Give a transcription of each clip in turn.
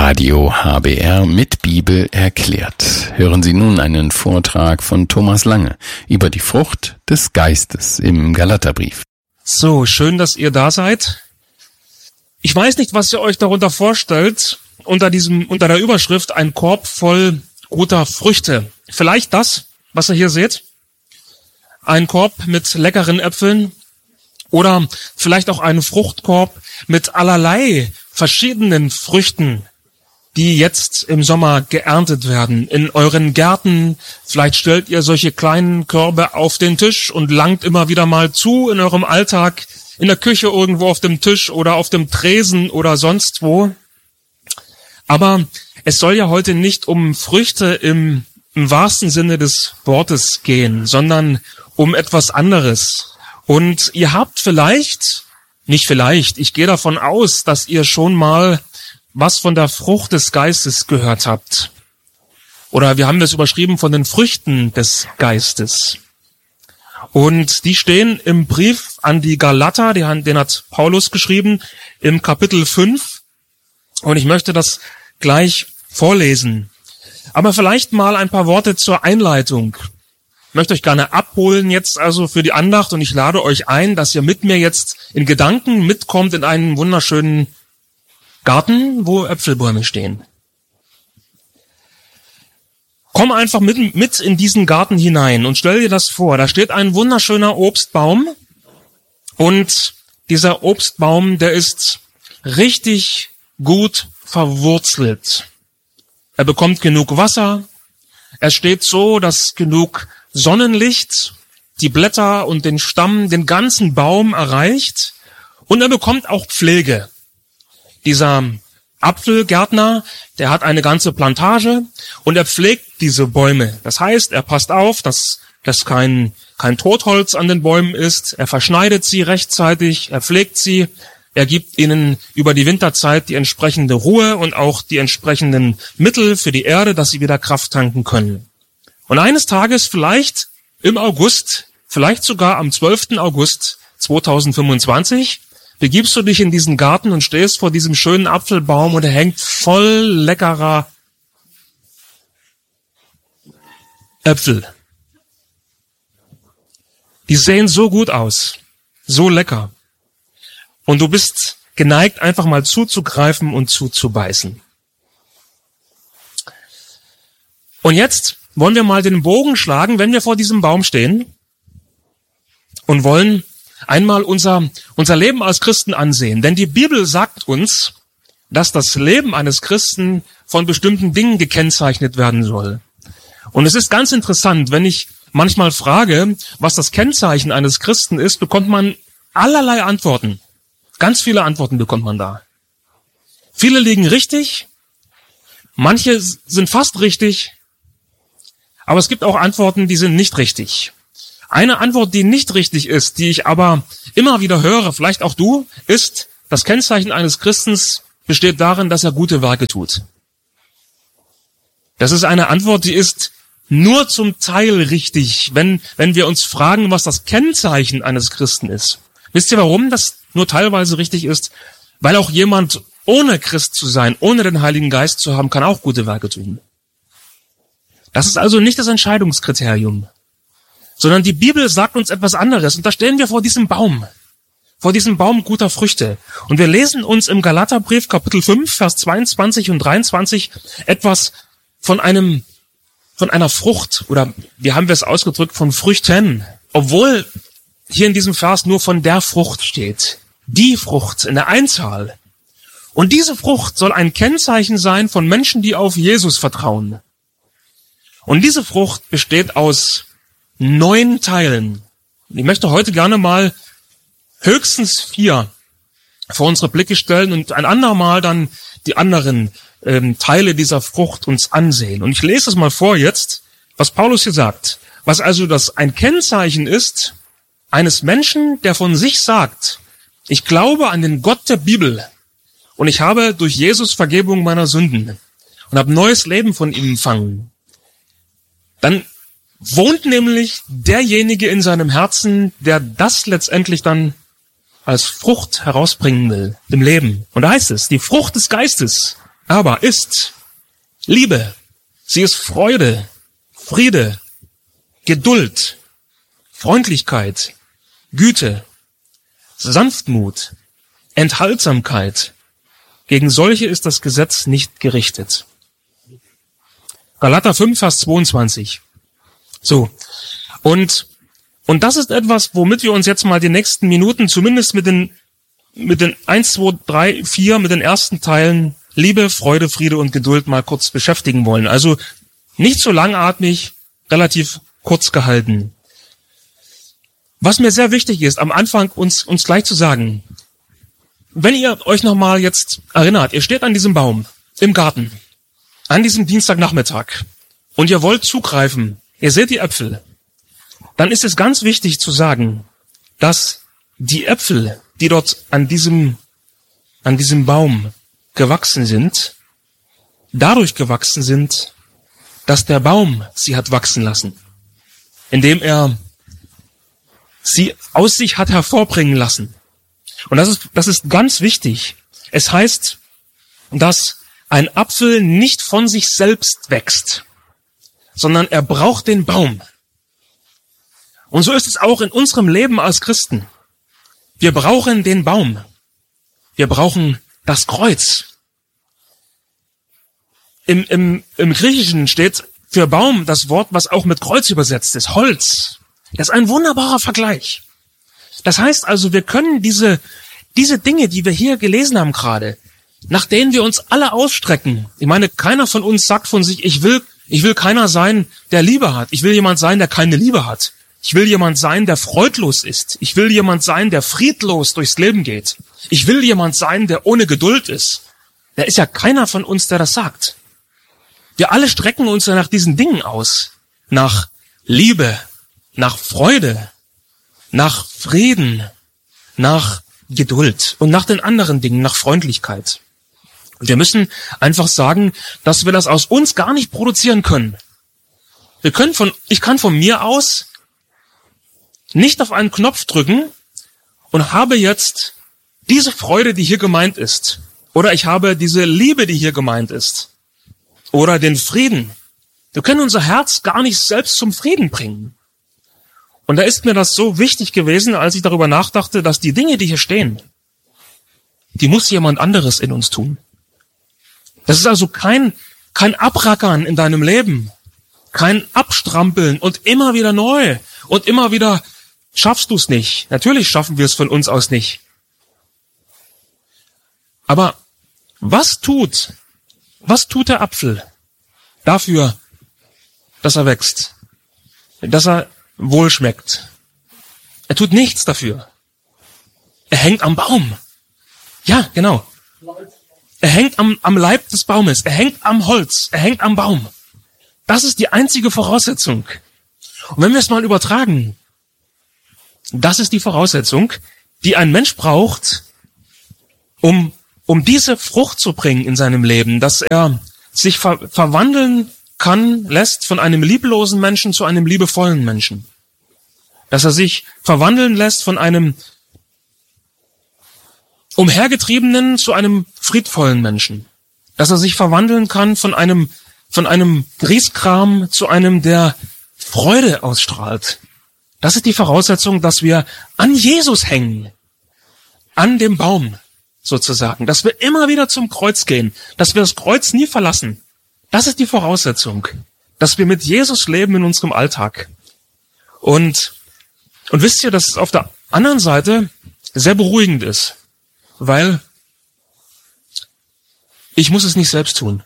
Radio HBR mit Bibel erklärt. Hören Sie nun einen Vortrag von Thomas Lange über die Frucht des Geistes im Galaterbrief. So, schön, dass ihr da seid. Ich weiß nicht, was ihr euch darunter vorstellt, unter der Überschrift ein Korb voll guter Früchte. Vielleicht das, was ihr hier seht. Ein Korb mit leckeren Äpfeln oder vielleicht auch einen Fruchtkorb mit allerlei verschiedenen Früchten, die jetzt im Sommer geerntet werden. In euren Gärten, vielleicht stellt ihr solche kleinen Körbe auf den Tisch und langt immer wieder mal zu in eurem Alltag, in der Küche irgendwo auf dem Tisch oder auf dem Tresen oder sonst wo. Aber es soll ja heute nicht um Früchte im wahrsten Sinne des Wortes gehen, sondern um etwas anderes. Und ihr habt ich gehe davon aus, dass ihr schon mal was von der Frucht des Geistes gehört habt. Oder wir haben das überschrieben von den Früchten des Geistes. Und die stehen im Brief an die Galater, den hat Paulus geschrieben, im Kapitel 5. Und ich möchte das gleich vorlesen. Aber vielleicht mal ein paar Worte zur Einleitung. Ich möchte euch gerne abholen jetzt also für die Andacht und ich lade euch ein, dass ihr mit mir jetzt in Gedanken mitkommt in einen wunderschönen Garten, wo Äpfelbäume stehen. Komm einfach mit in diesen Garten hinein und stell dir das vor. Da steht ein wunderschöner Obstbaum und dieser Obstbaum, der ist richtig gut verwurzelt. Er bekommt genug Wasser. Er steht so, dass genug Sonnenlicht die Blätter und den Stamm, den ganzen Baum erreicht. Und er bekommt auch Pflege. Dieser Apfelgärtner, der hat eine ganze Plantage und er pflegt diese Bäume. Das heißt, er passt auf, dass kein Totholz an den Bäumen ist. Er verschneidet sie rechtzeitig, er pflegt sie. Er gibt ihnen über die Winterzeit die entsprechende Ruhe und auch die entsprechenden Mittel für die Erde, dass sie wieder Kraft tanken können. Und eines Tages, vielleicht im August, vielleicht sogar am 12. August 2025, begibst du dich in diesen Garten und stehst vor diesem schönen Apfelbaum und er hängt voll leckerer Äpfel. Die sehen so gut aus, so lecker. Und du bist geneigt, einfach mal zuzugreifen und zuzubeißen. Und jetzt wollen wir mal den Bogen schlagen, wenn wir vor diesem Baum stehen und wollen einmal unser Leben als Christen ansehen. Denn die Bibel sagt uns, dass das Leben eines Christen von bestimmten Dingen gekennzeichnet werden soll. Und es ist ganz interessant, wenn ich manchmal frage, was das Kennzeichen eines Christen ist, bekommt man allerlei Antworten. Ganz viele Antworten bekommt man da. Viele liegen richtig, manche sind fast richtig, aber es gibt auch Antworten, die sind nicht richtig. Eine Antwort, die nicht richtig ist, die ich aber immer wieder höre, vielleicht auch du, ist, das Kennzeichen eines Christens besteht darin, dass er gute Werke tut. Das ist eine Antwort, die ist nur zum Teil richtig, wenn wir uns fragen, was das Kennzeichen eines Christen ist. Wisst ihr, warum das nur teilweise richtig ist? Weil auch jemand ohne Christ zu sein, ohne den Heiligen Geist zu haben, kann auch gute Werke tun. Das ist also nicht das Entscheidungskriterium, sondern die Bibel sagt uns etwas anderes. Und da stehen wir vor diesem Baum guter Früchte. Und wir lesen uns im Galaterbrief Kapitel 5, Vers 22 und 23 etwas von einer Frucht, oder wie haben wir es ausgedrückt, von Früchten. Obwohl hier in diesem Vers nur von der Frucht steht. Die Frucht in der Einzahl. Und diese Frucht soll ein Kennzeichen sein von Menschen, die auf Jesus vertrauen. Und diese Frucht besteht aus 9 Teilen. Ich möchte heute gerne mal höchstens 4 vor unsere Blicke stellen und ein andermal dann die anderen Teile dieser Frucht uns ansehen. Und ich lese es mal vor jetzt, was Paulus hier sagt. Was also ein Kennzeichen ist eines Menschen, der von sich sagt, ich glaube an den Gott der Bibel und ich habe durch Jesus Vergebung meiner Sünden und habe neues Leben von ihm empfangen. Dann wohnt nämlich derjenige in seinem Herzen, der das letztendlich dann als Frucht herausbringen will im Leben. Und da heißt es, die Frucht des Geistes aber ist Liebe. Sie ist Freude, Friede, Geduld, Freundlichkeit, Güte, Sanftmut, Enthaltsamkeit. Gegen solche ist das Gesetz nicht gerichtet. Galater 5, Vers 22. So. Und das ist etwas, womit wir uns jetzt mal die nächsten Minuten zumindest mit den 1, 2, 3, 4, mit den ersten Teilen Liebe, Freude, Friede und Geduld mal kurz beschäftigen wollen. Also nicht so langatmig, relativ kurz gehalten. Was mir sehr wichtig ist, am Anfang uns gleich zu sagen, wenn ihr euch nochmal jetzt erinnert, ihr steht an diesem Baum im Garten, an diesem Dienstagnachmittag und ihr wollt zugreifen, ihr seht die Äpfel, dann ist es ganz wichtig zu sagen, dass die Äpfel, die dort an diesem Baum gewachsen sind, dadurch gewachsen sind, dass der Baum sie hat wachsen lassen, indem er sie aus sich hat hervorbringen lassen. Und das ist ganz wichtig. Es heißt, dass ein Apfel nicht von sich selbst wächst, sondern er braucht den Baum. Und so ist es auch in unserem Leben als Christen. Wir brauchen den Baum. Wir brauchen das Kreuz. Im Griechischen steht für Baum das Wort, was auch mit Kreuz übersetzt ist, Holz. Das ist ein wunderbarer Vergleich. Das heißt also, wir können diese Dinge, die wir hier gelesen haben gerade, nach denen wir uns alle ausstrecken. Ich meine, keiner von uns sagt von sich, ich will keiner sein, der Liebe hat. Ich will jemand sein, der keine Liebe hat. Ich will jemand sein, der freudlos ist. Ich will jemand sein, der friedlos durchs Leben geht. Ich will jemand sein, der ohne Geduld ist. Da ist ja keiner von uns, der das sagt. Wir alle strecken uns ja nach diesen Dingen aus. Nach Liebe, nach Freude, nach Frieden, nach Geduld und nach den anderen Dingen, nach Freundlichkeit. Und wir müssen einfach sagen, dass wir das aus uns gar nicht produzieren können. Ich kann von mir aus nicht auf einen Knopf drücken und habe jetzt diese Freude, die hier gemeint ist. Oder ich habe diese Liebe, die hier gemeint ist. Oder den Frieden. Wir können unser Herz gar nicht selbst zum Frieden bringen. Und da ist mir das so wichtig gewesen, als ich darüber nachdachte, dass die Dinge, die hier stehen, die muss jemand anderes in uns tun. Das ist also kein Abrackern in deinem Leben, kein Abstrampeln und immer wieder neu und immer wieder schaffst du es nicht. Natürlich schaffen wir es von uns aus nicht. Aber was tut der Apfel dafür, dass er wächst, dass er wohl schmeckt? Er tut nichts dafür. Er hängt am Baum. Ja, genau. Er hängt am Leib des Baumes. Er hängt am Holz. Er hängt am Baum. Das ist die einzige Voraussetzung. Und wenn wir es mal übertragen, das ist die Voraussetzung, die ein Mensch braucht, um diese Frucht zu bringen in seinem Leben, dass er sich verwandeln lässt von einem lieblosen Menschen zu einem liebevollen Menschen. Dass er sich verwandeln lässt von einem umhergetriebenen zu einem friedvollen Menschen. Dass er sich verwandeln kann von einem Grieskram zu einem, der Freude ausstrahlt. Das ist die Voraussetzung, dass wir an Jesus hängen. An dem Baum sozusagen. Dass wir immer wieder zum Kreuz gehen. Dass wir das Kreuz nie verlassen. Das ist die Voraussetzung. Dass wir mit Jesus leben in unserem Alltag. Und wisst ihr, dass es auf der anderen Seite sehr beruhigend ist. Weil ich muss es nicht selbst tun.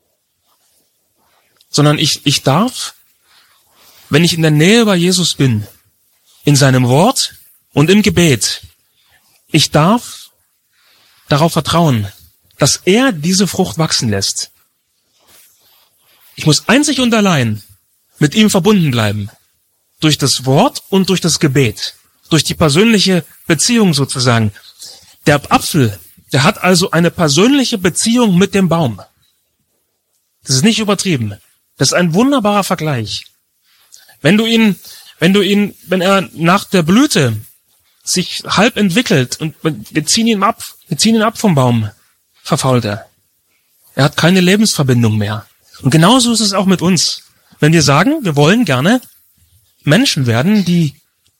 Sondern ich darf, wenn ich in der Nähe bei Jesus bin, in seinem Wort und im Gebet, ich darf darauf vertrauen, dass er diese Frucht wachsen lässt. Ich muss einzig und allein mit ihm verbunden bleiben. Durch das Wort und durch das Gebet. Durch die persönliche Beziehung sozusagen. Der Apfel, der hat also eine persönliche Beziehung mit dem Baum. Das ist nicht übertrieben. Das ist ein wunderbarer Vergleich. Wenn er nach der Blüte sich halb entwickelt und wir ziehen ihn ab vom Baum, verfault er. Er hat keine Lebensverbindung mehr. Und genauso ist es auch mit uns. Wenn wir sagen, wir wollen gerne Menschen werden, die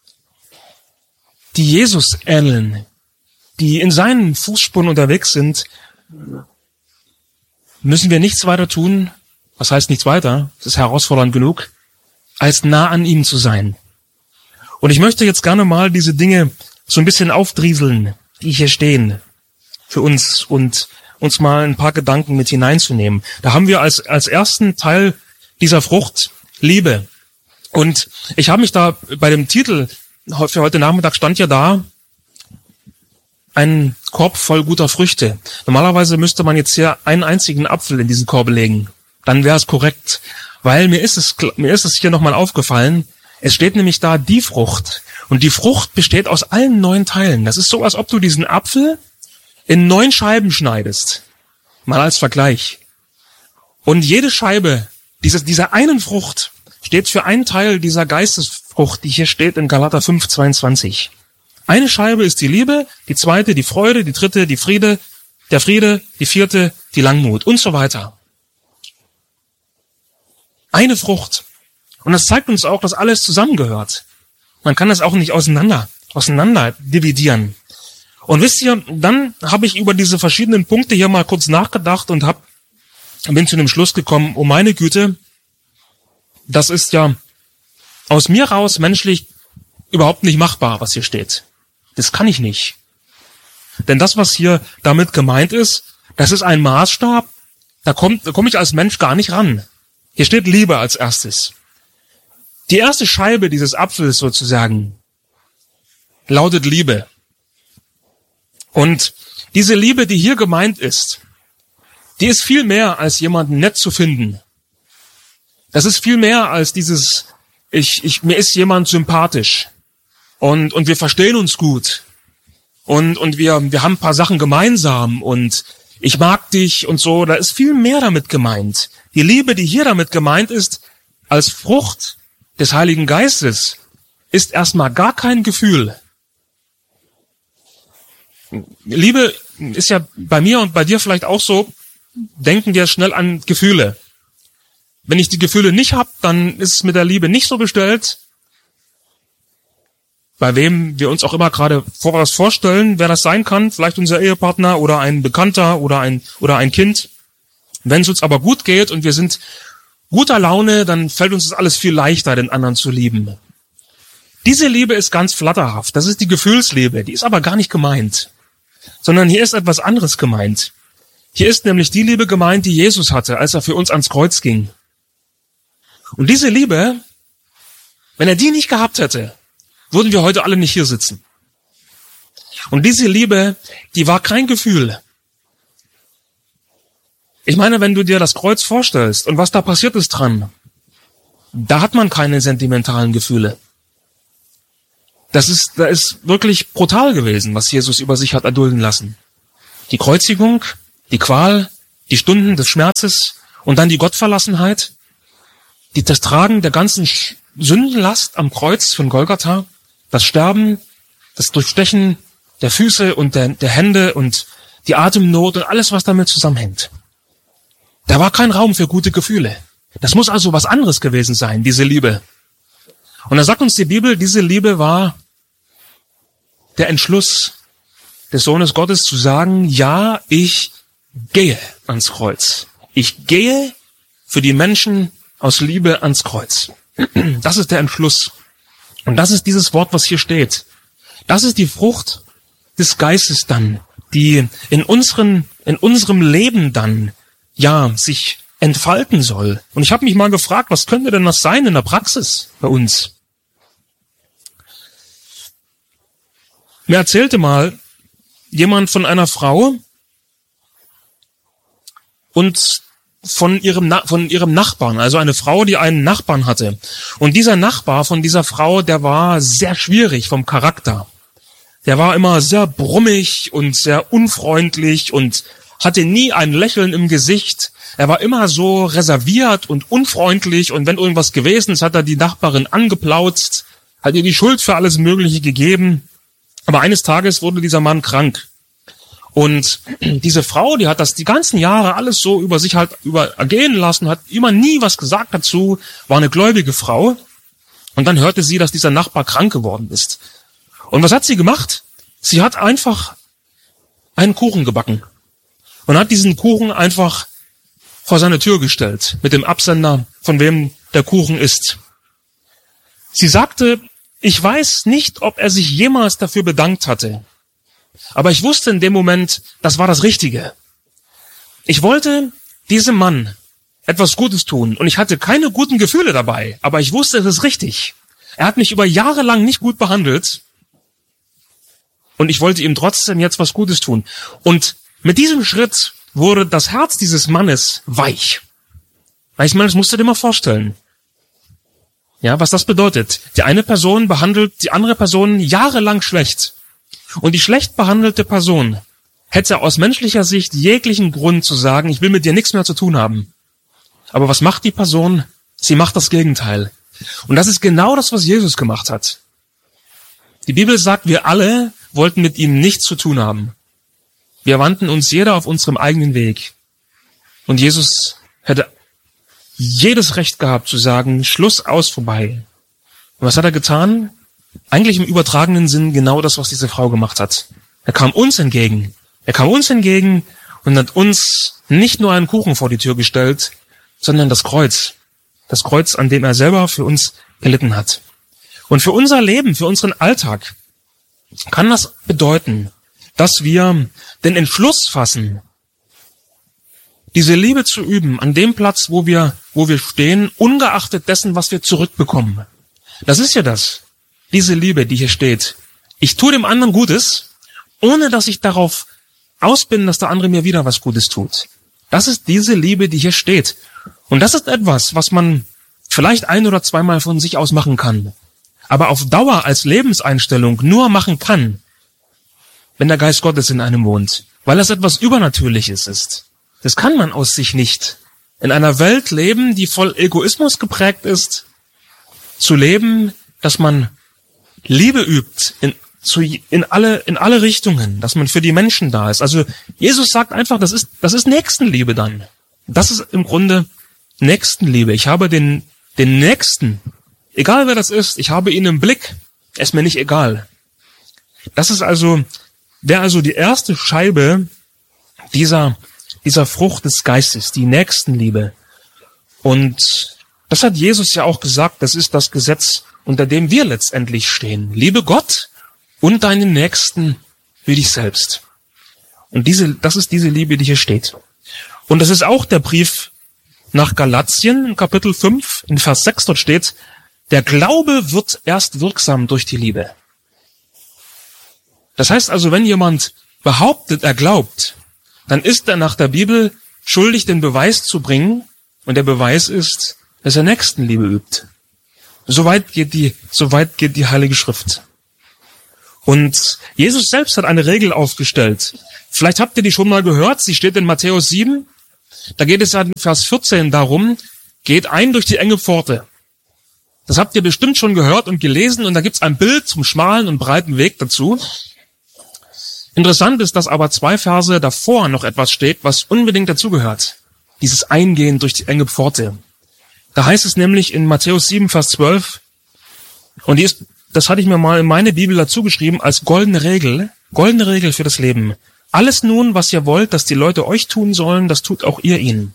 Jesus ähneln, die in seinen Fußspuren unterwegs sind, müssen wir nichts weiter tun. Was heißt nichts weiter? Das ist herausfordernd genug, als nah an ihm zu sein. Und ich möchte jetzt gerne mal diese Dinge so ein bisschen aufdrieseln, die hier stehen, für uns und uns mal ein paar Gedanken mit hineinzunehmen. Da haben wir als ersten Teil dieser Frucht Liebe. Und ich habe mich da bei dem Titel für heute Nachmittag stand ja da, ein Korb voll guter Früchte. Normalerweise müsste man jetzt hier einen einzigen Apfel in diesen Korb legen. Dann wäre es korrekt. Weil mir ist es hier nochmal aufgefallen, es steht nämlich da die Frucht. Und die Frucht besteht aus allen 9 Teilen. Das ist so, als ob du diesen Apfel in 9 Scheiben schneidest. Mal als Vergleich. Und jede Scheibe dieser einen Frucht steht für einen Teil dieser Geistesfrucht, die hier steht in Galater 5,22. Eine Scheibe ist die Liebe, die zweite die Freude, die dritte der Friede, die vierte die Langmut und so weiter. Eine Frucht. Und das zeigt uns auch, dass alles zusammengehört. Man kann das auch nicht auseinander dividieren. Und wisst ihr, dann habe ich über diese verschiedenen Punkte hier mal kurz nachgedacht und bin zu dem Schluss gekommen, oh meine Güte, das ist ja aus mir raus menschlich überhaupt nicht machbar, was hier steht. Das kann ich nicht. Denn das, was hier damit gemeint ist, das ist ein Maßstab, da komme ich als Mensch gar nicht ran. Hier steht Liebe als erstes. Die erste Scheibe dieses Apfels sozusagen lautet Liebe. Und diese Liebe, die hier gemeint ist, die ist viel mehr als jemanden nett zu finden. Das ist viel mehr als dieses, mir ist jemand sympathisch und wir verstehen uns gut und wir haben ein paar Sachen gemeinsam und ich mag dich und so. Da ist viel mehr damit gemeint. Die Liebe, die hier damit gemeint ist, als Frucht des Heiligen Geistes, ist erstmal gar kein Gefühl. Liebe ist ja bei mir und bei dir vielleicht auch so, denken wir schnell an Gefühle. Wenn ich die Gefühle nicht habe, dann ist es mit der Liebe nicht so bestellt. Bei wem wir uns auch immer gerade was vorstellen, wer das sein kann, vielleicht unser Ehepartner oder ein Bekannter oder ein Kind. Wenn es uns aber gut geht und wir sind guter Laune, dann fällt uns das alles viel leichter, den anderen zu lieben. Diese Liebe ist ganz flatterhaft. Das ist die Gefühlsliebe. Die ist aber gar nicht gemeint. Sondern hier ist etwas anderes gemeint. Hier ist nämlich die Liebe gemeint, die Jesus hatte, als er für uns ans Kreuz ging. Und diese Liebe, wenn er die nicht gehabt hätte, würden wir heute alle nicht hier sitzen. Und diese Liebe, die war kein Gefühl. Ich meine, wenn du dir das Kreuz vorstellst und was da passiert ist dran, da hat man keine sentimentalen Gefühle. Da ist wirklich brutal gewesen, was Jesus über sich hat erdulden lassen. Die Kreuzigung, die Qual, die Stunden des Schmerzes und dann die Gottverlassenheit, das Tragen der ganzen Sündenlast am Kreuz von Golgatha, das Sterben, das Durchstechen der Füße und der Hände und die Atemnot und alles, was damit zusammenhängt. Da war kein Raum für gute Gefühle. Das muss also was anderes gewesen sein, diese Liebe. Und da sagt uns die Bibel, diese Liebe war der Entschluss des Sohnes Gottes zu sagen, ja, ich gehe ans Kreuz. Ich gehe für die Menschen aus Liebe ans Kreuz. Das ist der Entschluss. Und das ist dieses Wort, was hier steht. Das ist die Frucht des Geistes dann, die in unserem Leben dann, ja, sich entfalten soll. Und ich habe mich mal gefragt, was könnte denn das sein in der Praxis bei uns? Mir erzählte mal jemand von einer Frau und von ihrem Nachbarn, also eine Frau, die einen Nachbarn hatte. Und dieser Nachbar von dieser Frau, der war sehr schwierig vom Charakter. Der war immer sehr brummig und sehr unfreundlich und hatte nie ein Lächeln im Gesicht. Er war immer so reserviert und unfreundlich und wenn irgendwas gewesen ist, hat er die Nachbarin angeplautzt, hat ihr die Schuld für alles Mögliche gegeben. Aber eines Tages wurde dieser Mann krank. Und diese Frau, die hat das die ganzen Jahre alles so über sich halt ergehen lassen, hat immer nie was gesagt dazu, war eine gläubige Frau. Und dann hörte sie, dass dieser Nachbar krank geworden ist. Und was hat sie gemacht? Sie hat einfach einen Kuchen gebacken und hat diesen Kuchen einfach vor seine Tür gestellt, mit dem Absender, von wem der Kuchen ist. Sie sagte, ich weiß nicht, ob er sich jemals dafür bedankt hatte. Aber ich wusste in dem Moment, das war das Richtige. Ich wollte diesem Mann etwas Gutes tun und ich hatte keine guten Gefühle dabei, aber ich wusste, es ist richtig. Er hat mich über Jahre lang nicht gut behandelt und ich wollte ihm trotzdem jetzt was Gutes tun. Und mit diesem Schritt wurde das Herz dieses Mannes weich. Ich meine, das musst du dir mal vorstellen. Ja, was das bedeutet. Die eine Person behandelt die andere Person jahrelang schlecht. Und die schlecht behandelte Person hätte aus menschlicher Sicht jeglichen Grund zu sagen, ich will mit dir nichts mehr zu tun haben. Aber was macht die Person? Sie macht das Gegenteil. Und das ist genau das, was Jesus gemacht hat. Die Bibel sagt, wir alle wollten mit ihm nichts zu tun haben. Wir wandten uns jeder auf unserem eigenen Weg. Und Jesus hätte jedes Recht gehabt zu sagen, Schluss, aus, vorbei. Und was hat er getan? Eigentlich im übertragenen Sinn genau das, was diese Frau gemacht hat. Er kam uns entgegen. Er kam uns entgegen und hat uns nicht nur einen Kuchen vor die Tür gestellt, sondern das Kreuz. Das Kreuz, an dem er selber für uns gelitten hat. Und für unser Leben, für unseren Alltag kann das bedeuten, dass wir den Entschluss fassen, diese Liebe zu üben an dem Platz, wo wir stehen, ungeachtet dessen, was wir zurückbekommen. Das ist ja das. Diese Liebe, die hier steht. Ich tue dem anderen Gutes, ohne dass ich darauf aus bin, dass der andere mir wieder was Gutes tut. Das ist diese Liebe, die hier steht. Und das ist etwas, was man vielleicht ein- oder zweimal von sich aus machen kann. Aber auf Dauer als Lebenseinstellung nur machen kann, wenn der Geist Gottes in einem wohnt. Weil das etwas Übernatürliches ist. Das kann man aus sich nicht. In einer Welt leben, die voll Egoismus geprägt ist, zu leben, dass man Liebe übt in alle Richtungen, dass man für die Menschen da ist. Also Jesus sagt einfach, das ist Nächstenliebe dann. Das ist im Grunde Nächstenliebe. Ich habe den Nächsten, egal wer das ist, ich habe ihn im Blick, er ist mir nicht egal. Das ist wäre also die erste Scheibe dieser Frucht des Geistes, die Nächstenliebe. Und das hat Jesus ja auch gesagt, das ist das Gesetz, unter dem wir letztendlich stehen. Liebe Gott und deinen Nächsten wie dich selbst. Und das ist diese Liebe, die hier steht. Und das ist auch der Brief nach Galatien, in Kapitel 5, in Vers 6, dort steht, der Glaube wird erst wirksam durch die Liebe. Das heißt also, wenn jemand behauptet, er glaubt, dann ist er nach der Bibel schuldig, den Beweis zu bringen. Und der Beweis ist, dass er Nächstenliebe übt. Soweit geht die Heilige Schrift. Und Jesus selbst hat eine Regel aufgestellt. Vielleicht habt ihr die schon mal gehört. Sie steht in Matthäus 7. Da geht es ja in Vers 14 darum, geht ein durch die enge Pforte. Das habt ihr bestimmt schon gehört und gelesen. Und da gibt's ein Bild zum schmalen und breiten Weg dazu. Interessant ist, dass aber 2 Verse davor noch etwas steht, was unbedingt dazugehört. Dieses Eingehen durch die enge Pforte. Da heißt es nämlich in Matthäus 7, Vers 12, und das hatte ich mir mal in meine Bibel dazu geschrieben, als goldene Regel für das Leben. Alles nun, was ihr wollt, dass die Leute euch tun sollen, das tut auch ihr ihnen.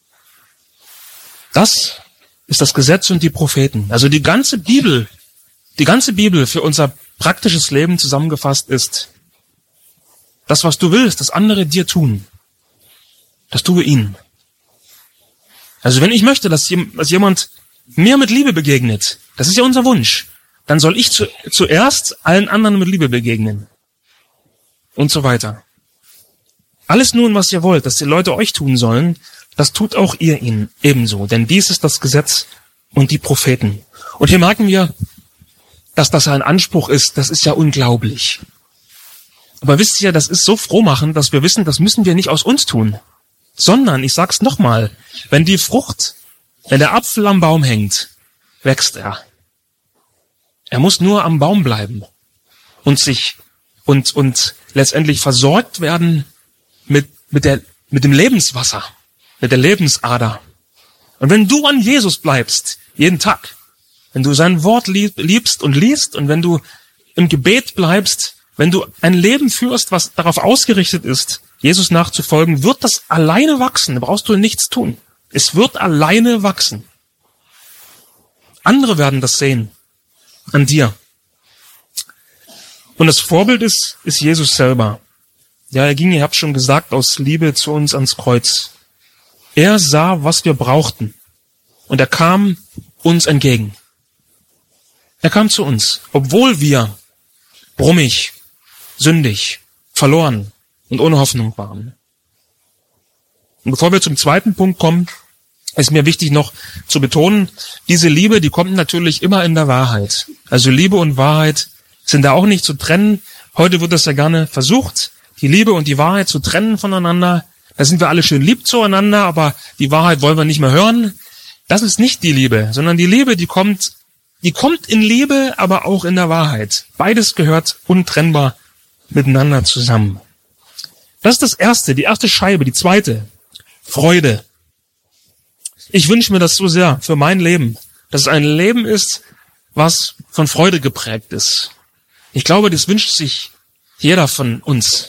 Das ist das Gesetz und die Propheten. Also die ganze Bibel für unser praktisches Leben zusammengefasst ist, das, was du willst, das andere dir tun, das tue ihnen. Also wenn ich möchte, dass jemand mir mit Liebe begegnet, das ist ja unser Wunsch, dann soll ich zuerst allen anderen mit Liebe begegnen. Und so weiter. Alles nun, was ihr wollt, dass die Leute euch tun sollen, das tut auch ihr ihnen ebenso. Denn dies ist das Gesetz und die Propheten. Und hier merken wir, dass das ein Anspruch ist, das ist ja unglaublich. Aber wisst ihr, das ist so frohmachend, dass wir wissen, das müssen wir nicht aus uns tun. Sondern, ich sag's nochmal, wenn der Apfel am Baum hängt, wächst er. Er muss nur am Baum bleiben und letztendlich versorgt werden mit dem Lebenswasser, mit der Lebensader. Und wenn du an Jesus bleibst, jeden Tag, wenn du sein Wort liebst und liest und wenn du im Gebet bleibst, wenn du ein Leben führst, was darauf ausgerichtet ist, Jesus nachzufolgen, wird das alleine wachsen. Da brauchst du nichts tun. Es wird alleine wachsen. Andere werden das sehen an dir. Und das Vorbild ist Jesus selber. Ja, er ging, ihr habt schon gesagt, aus Liebe zu uns ans Kreuz. Er sah, was wir brauchten. Und er kam uns entgegen. Er kam zu uns, obwohl wir brummig, sündig, verloren und ohne Hoffnung waren. Und bevor wir zum zweiten Punkt kommen, ist mir wichtig noch zu betonen, diese Liebe, die kommt natürlich immer in der Wahrheit. Also Liebe und Wahrheit sind da auch nicht zu trennen. Heute wird das ja gerne versucht, die Liebe und die Wahrheit zu trennen voneinander. Da sind wir alle schön lieb zueinander, aber die Wahrheit wollen wir nicht mehr hören. Das ist nicht die Liebe, sondern die Liebe, die kommt in Liebe, aber auch in der Wahrheit. Beides gehört untrennbar miteinander zusammen. Das ist das Erste, die erste Scheibe. Die zweite, Freude. Ich wünsche mir das so sehr für mein Leben, dass es ein Leben ist, was von Freude geprägt ist. Ich glaube, das wünscht sich jeder von uns.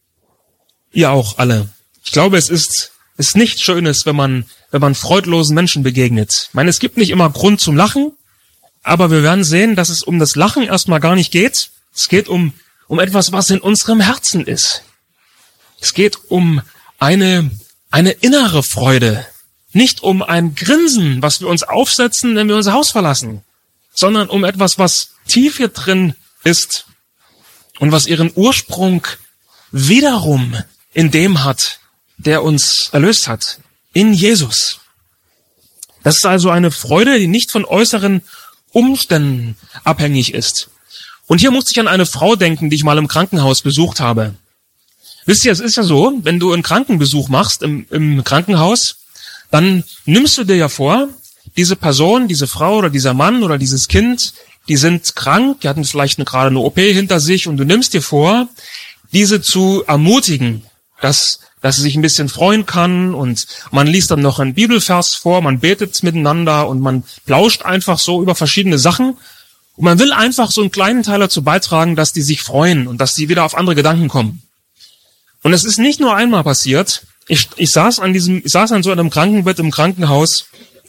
Ihr auch alle. Ich glaube, es ist nichts Schönes, wenn man freudlosen Menschen begegnet. Ich meine, es gibt nicht immer Grund zum Lachen, aber wir werden sehen, dass es um das Lachen erstmal gar nicht geht. Es geht um etwas, was in unserem Herzen ist. Es geht um eine innere Freude. Nicht um ein Grinsen, was wir uns aufsetzen, wenn wir unser Haus verlassen, sondern um etwas, was tief hier drin ist und was ihren Ursprung wiederum in dem hat, der uns erlöst hat, in Jesus. Das ist also eine Freude, die nicht von äußeren Umständen abhängig ist. Und hier musste ich an eine Frau denken, die ich mal im Krankenhaus besucht habe. Wisst ihr, es ist ja so, wenn du einen Krankenbesuch machst im Krankenhaus, dann nimmst du dir ja vor, diese Person, diese Frau oder dieser Mann oder dieses Kind, die sind krank, die hatten vielleicht gerade eine OP hinter sich und du nimmst dir vor, diese zu ermutigen, dass sie sich ein bisschen freuen kann und man liest dann noch einen Bibelvers vor, man betet miteinander und man plauscht einfach so über verschiedene Sachen und man will einfach so einen kleinen Teil dazu beitragen, dass die sich freuen und dass die wieder auf andere Gedanken kommen. Und es ist nicht nur einmal passiert. Ich saß an so einem Krankenbett im Krankenhaus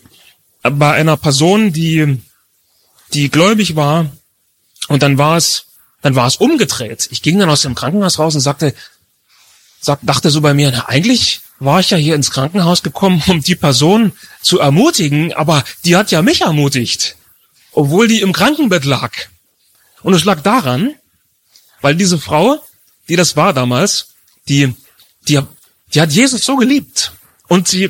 bei einer Person, die gläubig war, und dann war es umgedreht. Ich ging dann aus dem Krankenhaus raus und dachte so bei mir, na, eigentlich war ich ja hier ins Krankenhaus gekommen, um die Person zu ermutigen, aber die hat ja mich ermutigt, obwohl die im Krankenbett lag. Und es lag daran, weil diese Frau, die das war damals, die hat Jesus so geliebt und sie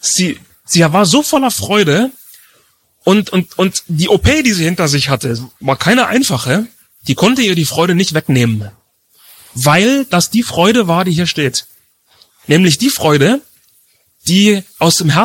war so voller Freude und die OP, die sie hinter sich hatte, war keine einfache, die konnte ihr die Freude nicht wegnehmen, weil das die Freude war, die hier steht. Nämlich die Freude, die aus dem Herzen